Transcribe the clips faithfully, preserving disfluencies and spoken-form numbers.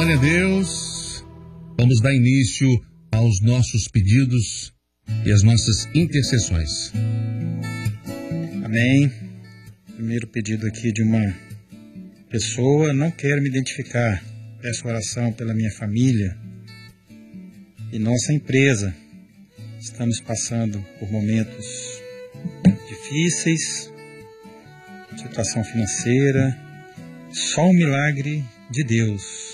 Glória a Deus. Vamos dar início aos nossos pedidos e às nossas intercessões. Amém. Primeiro pedido aqui de uma pessoa, não quero me identificar. Peço oração pela minha família e nossa empresa. Estamos passando por momentos difíceis, situação financeira, só um milagre de Deus.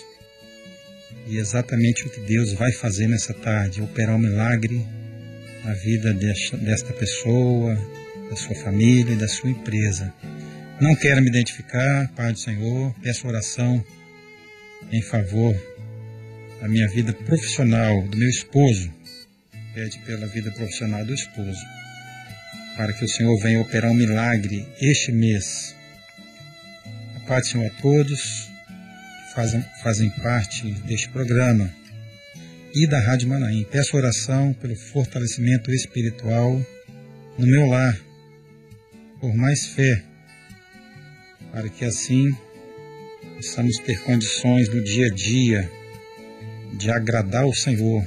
E exatamente o que Deus vai fazer nessa tarde, operar um milagre na vida desta pessoa, da sua família e da sua empresa. Não quero me identificar, Pai do Senhor, peço oração em favor da minha vida profissional, do meu esposo. Pede pela vida profissional do esposo, para que o Senhor venha operar um milagre este mês. A paz do Senhor a todos que fazem, fazem parte deste programa e da Rádio Manaim. Peço oração pelo fortalecimento espiritual no meu lar, por mais fé, para que assim possamos ter condições no dia a dia de agradar o Senhor.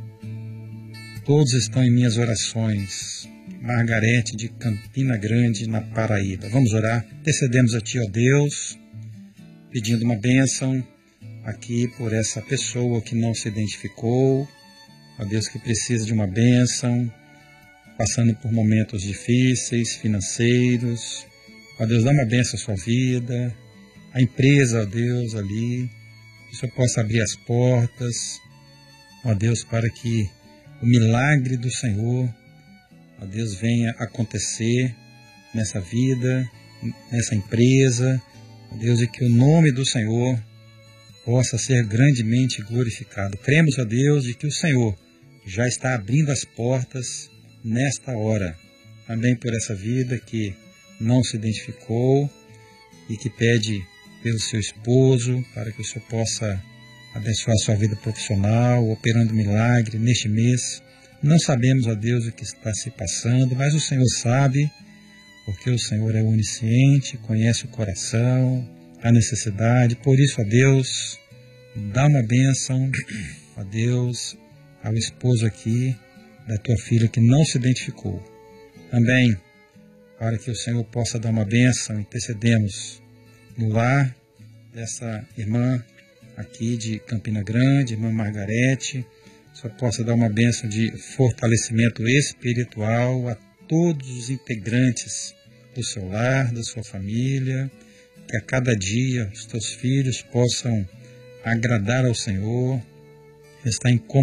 Todos estão em minhas orações. Margarete de Campina Grande, na Paraíba. Vamos orar. Intercedemos a Ti, ó Deus, pedindo uma bênção aqui por essa pessoa que não se identificou, ó Deus, que precisa de uma bênção, passando por momentos difíceis, financeiros. Ó Deus, dá uma bênção à sua vida, a empresa, ó Deus, ali, que o Senhor possa abrir as portas, ó Deus, para que o milagre do Senhor, ó Deus, venha acontecer nessa vida, nessa empresa, ó Deus, e que o nome do Senhor possa ser grandemente glorificado. Cremos, ó Deus, de que o Senhor já está abrindo as portas nesta hora, também por essa vida que não se identificou e que pede pelo seu esposo, para que o Senhor possa abençoar a sua vida profissional, operando milagre neste mês. Não sabemos, ó Deus, o que está se passando, mas o Senhor sabe, porque o Senhor é onisciente, conhece o coração, a necessidade. Por isso, ó Deus, dá uma bênção, ó Deus, ao esposo aqui da tua filha que não se identificou. Também, para que o Senhor possa dar uma bênção, intercedemos no lar dessa irmã aqui de Campina Grande, irmã Margarete, só possa dar uma bênção de fortalecimento espiritual a todos os integrantes do seu lar, da sua família, que a cada dia os teus filhos possam agradar ao Senhor, estar em comunhão